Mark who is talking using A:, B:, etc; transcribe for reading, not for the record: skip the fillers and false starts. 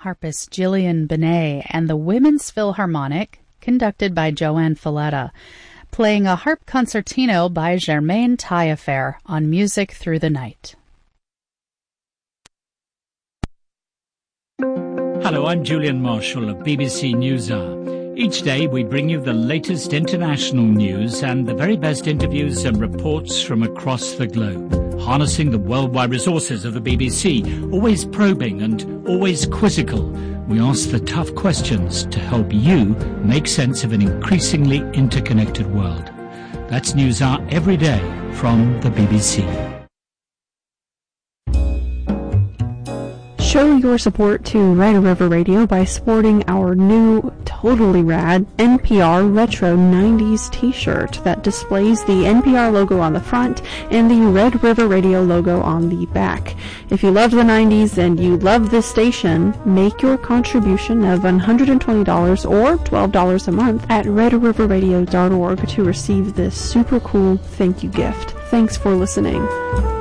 A: harpist Gillian Benet and the Women's Philharmonic, conducted by Joanne Falletta, playing a harp concertino by Germaine Taillefer on Music Through the Night.
B: Hello, I'm Julian Marshall of BBC NewsHour. Each day we bring you the latest international news and the very best interviews and reports from across the globe, harnessing the worldwide resources of the BBC, always probing and always quizzical. We ask the tough questions to help you make sense of an increasingly interconnected world. That's NewsHour every day from the BBC.
C: Show your support to Red River Radio by sporting our new, totally rad NPR Retro 90s t-shirt that displays the NPR logo on the front and the Red River Radio logo on the back. If you love the 90s and you love this station, make your contribution of $120 or $12 a month at redriverradio.org to receive this super cool thank you gift. Thanks for listening.